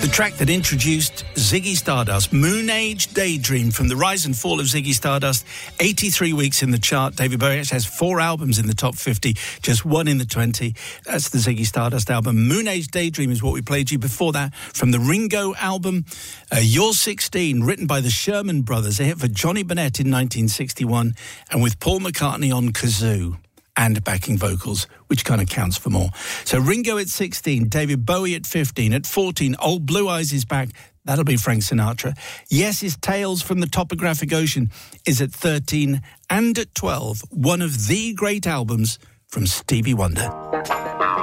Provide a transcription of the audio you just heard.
The track that introduced Ziggy Stardust, Moon Age Daydream, from the rise and fall of Ziggy Stardust, 83 weeks in the chart. David Bowie has 4 albums in the top 50, just 1 in the 20. That's the Ziggy Stardust album. Moon Age Daydream is what we played you before that from the Ringo album. You're 16, written by the Sherman Brothers, a hit for Johnny Bennett in 1961, and with Paul McCartney on kazoo and backing vocals, which kind of counts for more. So Ringo at 16, David Bowie at 15, at 14, Old Blue Eyes is back. That'll be Frank Sinatra. Yes, his Tales from the Topographic Ocean is at 13, and at 12, one of the great albums from Stevie Wonder.